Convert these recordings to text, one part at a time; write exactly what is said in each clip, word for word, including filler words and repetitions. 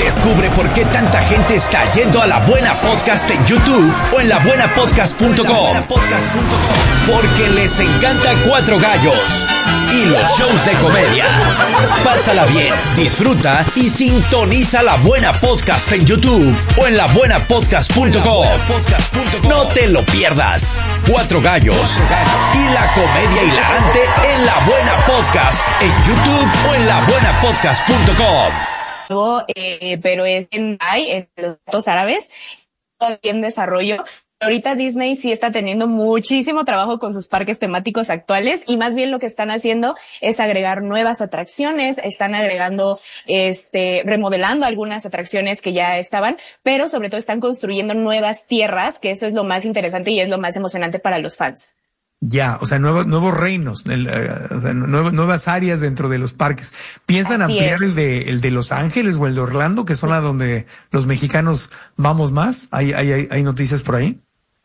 Descubre por qué tanta gente está yendo a La Buena Podcast en YouTube o en la buena podcast punto com. Porque les encanta Cuatro Gallos y los shows de comedia. Pásala bien, disfruta y sintoniza La Buena Podcast en YouTube o en la buena podcast punto com. No te lo pierdas. Cuatro Gallos y la comedia hilarante en La Buena Podcast en YouTube o en la buena podcast punto com. Eh, pero es en, en los datos árabes, todavía en desarrollo. Ahorita Disney sí está teniendo muchísimo trabajo con sus parques temáticos actuales y más bien lo que están haciendo es agregar nuevas atracciones, están agregando, este, remodelando algunas atracciones que ya estaban, pero sobre todo están construyendo nuevas tierras, que eso es lo más interesante y es lo más emocionante para los fans. Ya, o sea, nuevos nuevos reinos, el, uh, o sea, nuevas, nuevas áreas dentro de los parques. ¿Piensan Así ampliar es. el de el de Los Ángeles o el de Orlando, que son a donde los mexicanos vamos más? ¿Hay, hay, hay, hay noticias por ahí?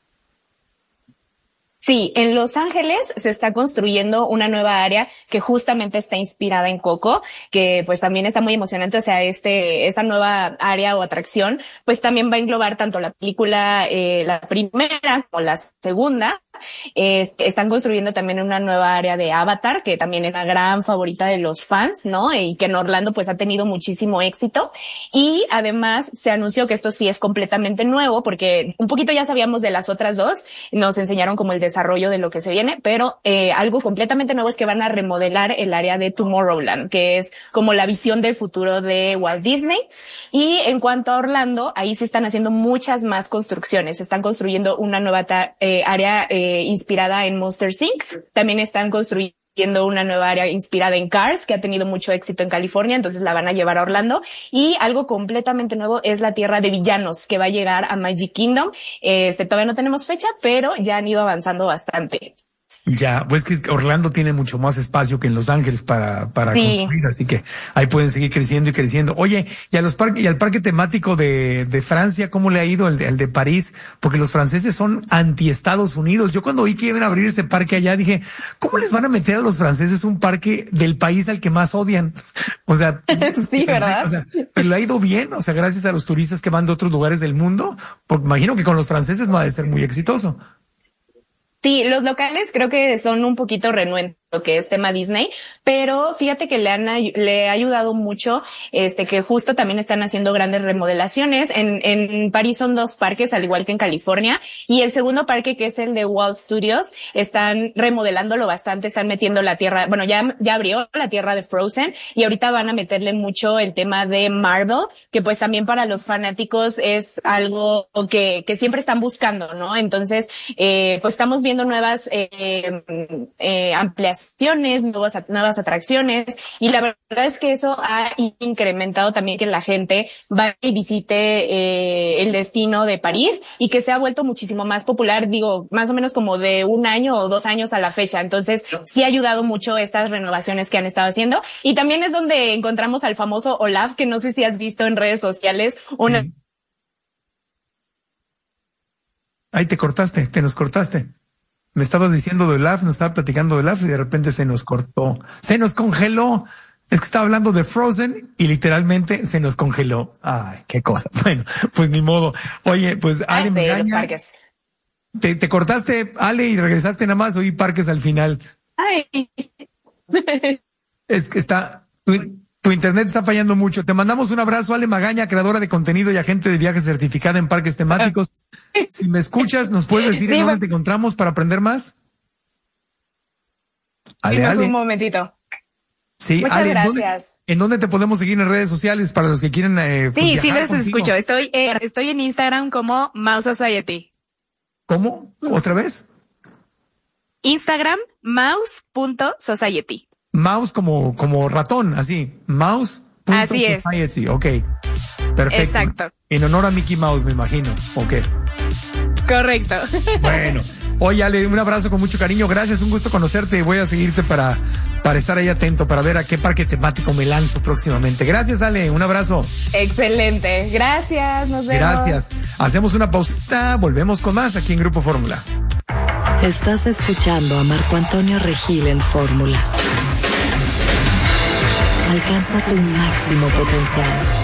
Sí, en Los Ángeles se está construyendo una nueva área que justamente está inspirada en Coco, que pues también está muy emocionante. O sea, este, esta nueva área o atracción, pues también va a englobar tanto la película, eh, la primera como la segunda. Eh, están construyendo también una nueva área de Avatar, que también es una gran favorita de los fans, ¿no? Y que en Orlando pues ha tenido muchísimo éxito. Y además se anunció que esto sí es completamente nuevo, porque un poquito ya sabíamos de las otras dos, nos enseñaron como el desarrollo de lo que se viene, pero eh, algo completamente nuevo es que van a remodelar el área de Tomorrowland, que es como la visión del futuro de Walt Disney. Y en cuanto a Orlando, ahí se están haciendo muchas más construcciones. Están construyendo una nueva ta- eh, área eh, inspirada en Monsters incorporated. También están construyendo una nueva área inspirada en Cars, que ha tenido mucho éxito en California, entonces la van a llevar a Orlando. Y algo completamente nuevo es la tierra de villanos, que va a llegar a Magic Kingdom. Este, todavía no tenemos fecha, pero ya han ido avanzando bastante. Ya, pues que Orlando tiene mucho más espacio que en Los Ángeles para, para Sí. construir, así que ahí pueden seguir creciendo y creciendo. Oye, y a los parques, y al parque temático de, de Francia, ¿cómo le ha ido el de, el de París? Porque los franceses son anti Estados Unidos. Yo cuando vi que iban a abrir ese parque allá dije, ¿cómo les van a meter a los franceses un parque del país al que más odian? O sea, Sí, ¿verdad? O sea, pero le ha ido bien, o sea, gracias a los turistas que van de otros lugares del mundo, porque imagino que con los franceses no ha de ser muy exitoso. Sí, los locales creo que son un poquito renuentes lo que es tema Disney, pero fíjate que le han ay- le ha ayudado mucho, este, que justo también están haciendo grandes remodelaciones. En, en París son dos parques, al igual que en California, y el segundo parque, que es el de Walt Studios, están remodelándolo bastante, están metiendo la tierra, bueno, ya, ya abrió la tierra de Frozen, y ahorita van a meterle mucho el tema de Marvel, que pues también para los fanáticos es algo que, que siempre están buscando, ¿no? Entonces, eh, pues estamos viendo nuevas, eh, eh, ampliaciones, nuevas, nuevas atracciones, y la verdad es que eso ha incrementado también que la gente vaya y visite eh, el destino de París, y que se ha vuelto muchísimo más popular, digo, más o menos como de un año o dos años a la fecha. Entonces sí ha ayudado mucho estas renovaciones que han estado haciendo, y también es donde encontramos al famoso Olaf, que no sé si has visto en redes sociales una... Sí. Ahí te cortaste, te nos cortaste. Me estabas diciendo de Olaf, nos estaba platicando de Olaf y de repente se nos cortó, se nos congeló. Es que estaba hablando de Frozen y literalmente se nos congeló. Ay, qué cosa. Bueno, pues ni modo. Oye, pues Ale de los Magaña, parques. te, te cortaste, Ale, y regresaste nada más. Oí parques al final. Ay. Es que está, tu, tu internet está fallando mucho. Te mandamos un abrazo, Ale Magaña, creadora de contenido y agente de viajes certificada en parques temáticos. Si me escuchas, ¿nos puedes decir Sí, en dónde va- te encontramos para aprender más? Ale, Dime Ale. un momentito. Sí, Muchas Ale, ¿en dónde- gracias. ¿en dónde te podemos seguir en redes sociales para los que quieren eh, pues, Sí, sí viajar les contigo? escucho. Estoy, eh, estoy en Instagram como Mouse Society. ¿Cómo? ¿Otra vez? Instagram, mouse.society. Mouse como, como ratón, así. Mouse. Así es. Society. Ok. Perfecto. Exacto. En honor a Mickey Mouse, me imagino. Ok. Correcto. Bueno. Oye, Ale, un abrazo con mucho cariño. Gracias, un gusto conocerte. Voy a seguirte para, para estar ahí atento, para ver a qué parque temático me lanzo próximamente. Gracias, Ale. Un abrazo. Excelente. Gracias. Nos vemos. Gracias. Hacemos una pausita. Volvemos con más aquí en Grupo Fórmula. Estás escuchando a Marco Antonio Regil en Fórmula. Alcanza tu máximo potencial.